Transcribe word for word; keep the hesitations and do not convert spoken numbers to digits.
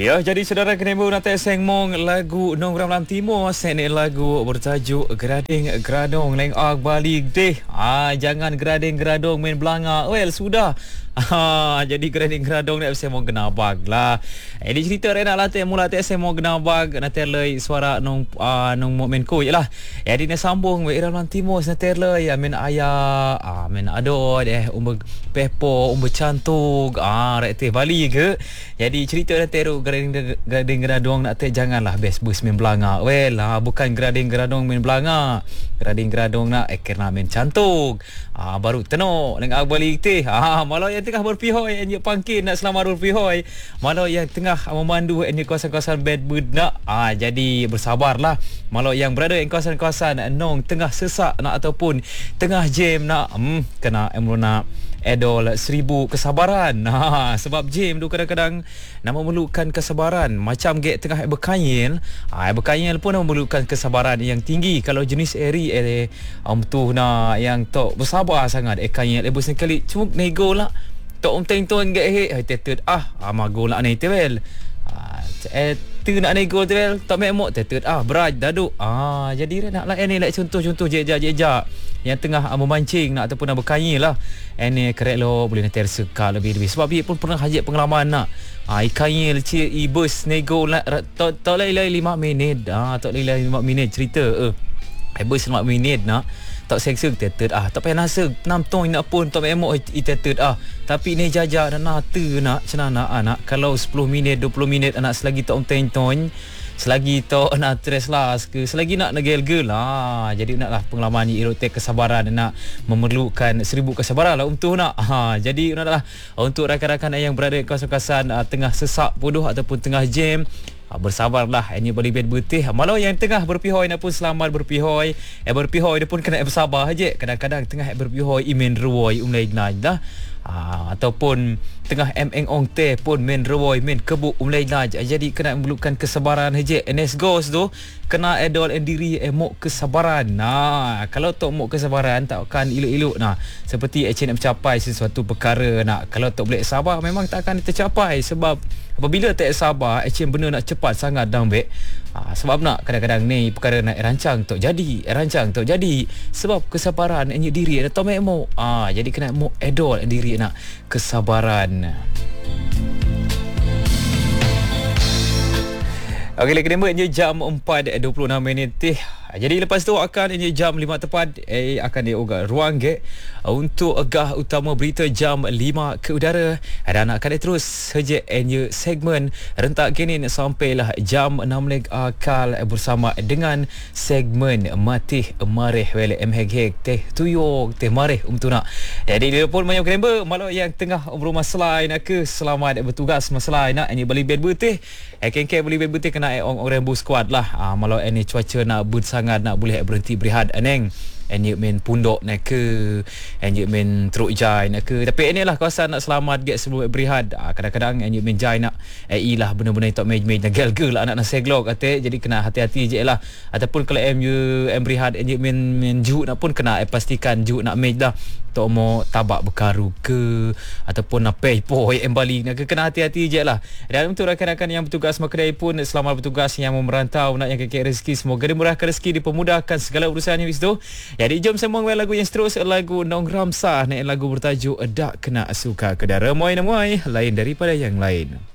Ya, jadi saudara kenemu nanti sengmong lagu Nong Ramlan Timur, seni lagu bertajuk Grading Gradong leng ag balik deh. Ah, jangan grading gradong main belanga. Well, sudah. Ah, jadi grading gradong nak sengmong genabag lah. Ini cerita rena lah teh mula teh sengmong genabag nanti lei suara nong ah, nong main ko jelah. Jadi ni sambung we Ramlan Timur nanti lei main ayah, ah main ado deh umbe pepo, umbe cantuk. Ah, rek teh Bali ke. Jadi cerita nanti grading grading gradong nak teh janganlah best bus main belanga. Well, ah, bukan grading gradong main belanga. Grading gradong nak ekor nak main cantuk. Ah, baru tenok dengan balik teh. Ah, malah yang tengah berpihoi enje pangkin nak selamat berpihoi. Malah yang tengah memandu enje kawasan-kawasan bed bud nak. Ah, jadi bersabarlah. Malah yang berada di kawasan-kawasan nong tengah sesak nak ataupun tengah jam nak hmm, kena emrona edol seribu kesabaran. Ha, sebab jam tu kadang-kadang nak memerlukan kesabaran. Macam gek tengah berkanyil, ha, berkanyil pun memerlukan kesabaran yang tinggi. Kalau jenis eri eh um, tu nak yang tok bersabar sangat eh kanyil eh bosan kali cuma nego lah. Tok um teng tuan gek he hai tetet ah amago lah ni tebel. Ha, eh tu nak nego tebel tak memok tetet ah beraj daduk. Ah, jadi naklah ni like contoh-contoh jejak-jejak yang tengah uh, memancing nak ataupun nak berkanyil lah. Ini kerek lo boleh nanti rasa lebih-lebih. Sebab dia pun pernah hajat pengalaman nak. Ah, ikanyil cik ibus nego lah tak tak lagi lima minit. Ah, tak lagi lima minit cerita. Eh, ibus lima minit nak. Tak seksa tetet ah. Tak payah nasa enam ton nak pun tak memok tetet ah. Tapi ni jajak nak nata nak cenana anak. Kalau sepuluh minit dua puluh minit anak selagi tak umteng ton. Selagi tu nak stress lah ke, selagi nak negel-gel lah. Jadi naklah pengalaman ni erotik kesabaran nak memerlukan seribu kesabaran lah untuk nak. Ha, jadi naklah untuk rakan-rakan yang berada di kawasan-kawasan uh, tengah sesak bodoh ataupun tengah jam, uh, bersabarlah. Ini boleh bed betih. Malau yang tengah berpihoi nak pun selamat berpihoi. Eh berpihoi dia pun kena bersabar aja. Kadang-kadang tengah berpihoi imen ruoi umlai naj dah. Ha, ataupun tengah meng ong teh pun main rewoi main kebuk umlai naj. Jadi kena memerlukan kesabaran haji. N S Ghost tu kena edol diri emok kesabaran. Nah, kalau tak emok kesabaran takkan elok-elok nah. Seperti action nak mencapai sesuatu perkara nak. Kalau tak boleh sabar memang tak akan tercapai. Sebab apabila tak sabar action benda nak cepat sangat dambek. Ha, sebab nak kadang-kadang ni perkara nak rancang tak jadi, rancang tak jadi sebab kesabaran hanya diri atau memang ah ha, jadi kena mo edol diri nak kesabaran. Okey, lagi nombor ini jam empat dua puluh enam minit teh. Jadi lepas tu akan ini jam lima tepat eh akan diugah ruang ke untuk agah utama berita jam lima ke udara. Dan akan terus saja ini segmen rentak kini sampailah jam enam leg akal bersama dengan segmen Matih Mareh wele mheg teh tuyuk teh mareh untuk nak. Jadi dia pun banyak member malu yang tengah berumah selai nak ke selamat bertugas masalah nak ini beli bed betih. Eh kengke beli bed betih kena ong orang bu squad lah. Ah, malu ini cuaca nak but sangat nak boleh berhenti berehat aneng. Enjek main pundok nak ke, enjek main teruk jai nak ke. Tapi inilah kawasan nak selamat get sebelum berehat. Ah, kadang-kadang enjek main jai nak eh lah benda-benda tak main-main nak gel-gel lah anak nak seglok kata. Jadi kena hati-hati je lah. Ataupun kalau M U M berehat enjek main main juk nak pun kena eh, pastikan juk nak main dah. Tak mau tabak berkaru ke ataupun nak pay poi em balik nak ke, kena hati-hati je lah. Dan untuk rakan-rakan yang bertugas makedai pun selamat bertugas yang mau merantau nak yang kekek rezeki, semoga dimurahkan rezeki, dipermudahkan segala urusannya bis tu. Jadi jom sembang lagu yang seterusnya, lagu Nong Ramsah, lagu bertajuk Dak Kena Suka Kedara. Moy na moy lain daripada yang lain.